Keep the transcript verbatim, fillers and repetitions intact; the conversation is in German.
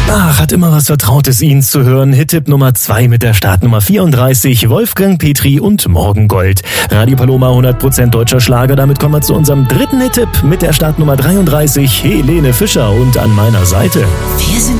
Ach, hat immer was Vertrautes, ihn zu hören. Hit-Tipp Nummer zwei mit der Startnummer vierunddreißig, Wolfgang Petri und Morgengold. Radio Paloma, hundert Prozent deutscher Schlager. Damit kommen wir zu unserem dritten Hit-Tipp mit der Startnummer dreiunddreißig, Helene Fischer und An meiner Seite. Wir sind